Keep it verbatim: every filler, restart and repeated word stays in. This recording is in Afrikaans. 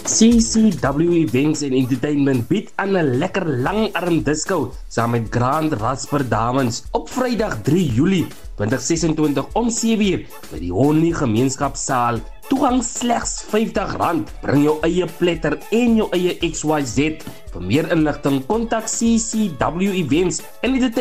C C W Events and Entertainment bied aan 'n lekker langarm disco saam met Grand Rasper Dames op Vrydag drie Julie twintig sesentwintig om sewe uur by die Honnie Gemeenskapsaal. Toegang slegs vyftig rand. Bring jou eie pletter en jou eie X Y Z. Vir meer inligting kontak C C W Events en Entertainment